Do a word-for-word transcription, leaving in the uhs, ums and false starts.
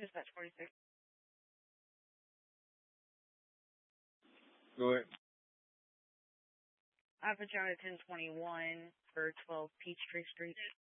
dispatch forty-six. Go ahead. I put you on at ten twenty-one for twelve Peachtree Street.